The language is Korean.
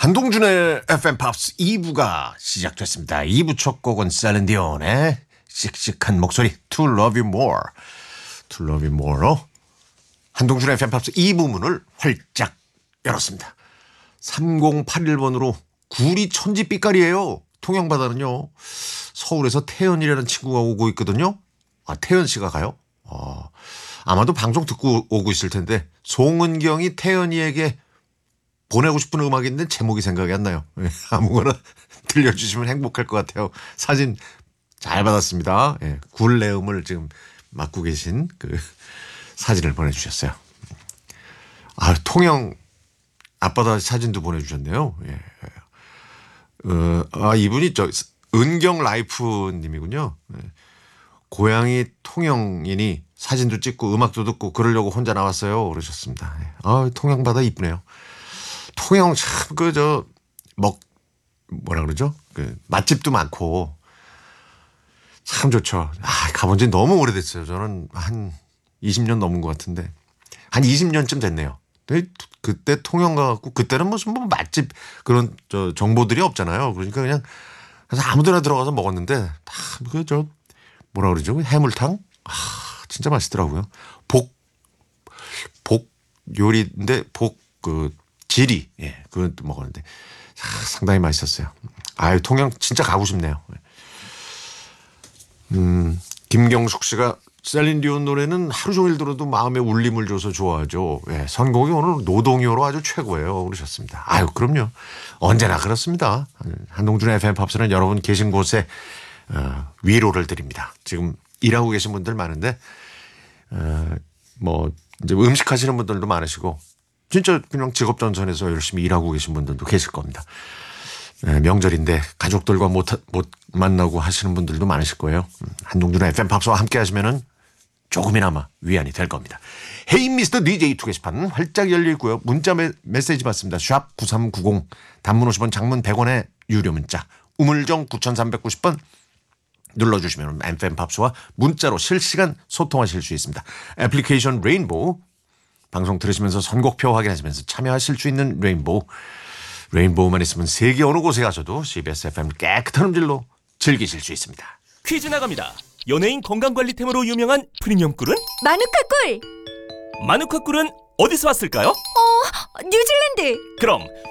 한동준의 FM 팝스 2부가 시작됐습니다. 2부 첫 곡은 셀린디온의 씩씩한 목소리 To Love You More. To Love You More로 한동준의 FM 팝스 2부 문을 활짝 열었습니다. 3081번으로 구리 천지빛깔이에요. 통영바다는요. 서울에서 태연이라는 친구가 오고 있거든요. 아, 태연 씨가 가요? 아마도 방송 듣고 오고 있을 텐데 송은경이 태연이에게 보내고 싶은 음악인데 제목이 생각이 안 나요. 아무거나 들려주시면 행복할 것 같아요. 사진 잘 받았습니다. 예, 굴레음을 지금 맡고 계신 그 사진을 보내주셨어요. 아, 통영 앞바다 사진도 보내주셨네요. 예. 이분이 은경 라이프님이군요. 예. 고향이 통영이니 사진도 찍고 음악도 듣고 그러려고 혼자 나왔어요. 그러셨습니다. 예. 통영 바다 이쁘네요. 통영 참 뭐라 그러죠? 맛집도 많고 참 좋죠. 가본 지 너무 오래됐어요. 저는 한 20년 넘은 것 같은데 한 20년쯤 됐네요. 그때 통영 가갖고 그때는 무슨 맛집 그런 정보들이 없잖아요. 그러니까 그냥 아무데나 들어가서 먹었는데 다 뭐라 그러죠? 해물탕? 진짜 맛있더라고요. 복 요리인데 지리, 예, 그건 또 먹었는데 상당히 맛있었어요. 통영 진짜 가고 싶네요. 김경숙 씨가 셀린디온 노래는 하루 종일 들어도 마음에 울림을 줘서 좋아하죠. 예, 선곡이 오늘 노동요로 아주 최고예요. 그러셨습니다. 그럼요. 언제나 그렇습니다. 한동준의 FM 팝스는 여러분 계신 곳에 위로를 드립니다. 지금 일하고 계신 분들 많은데 이제 음식 하시는 분들도 많으시고 진짜 그냥 직업 전선에서 열심히 일하고 계신 분들도 계실 겁니다. 명절인데 가족들과 못 만나고 하시는 분들도 많으실 거예요. 한동준의 FM 팝스와 함께 하시면은 조금이나마 위안이 될 겁니다. 헤이 미스터 DJ 투 게시판 활짝 열려 있고요. 문자 메시지 받습니다. 샵 9390 단문 50원 장문 100원의 유료 문자 우물정 9390번 눌러주시면 FM 팝스와 문자로 실시간 소통하실 수 있습니다. 애플리케이션 레인보우 방송 들으시면서 선곡표 확인하시면서 참여하실 수 있는 레인보우만 있으면 세계 어느 곳에 가서도 CBS FM 깨끗한 음질로 즐기실 수 있습니다. 퀴즈 나갑니다. 연예인 건강관리템으로 유명한 프리미엄 꿀은? 마누카 꿀! 마누카 꿀은 어디서 왔을까요? 뉴질랜드! 그럼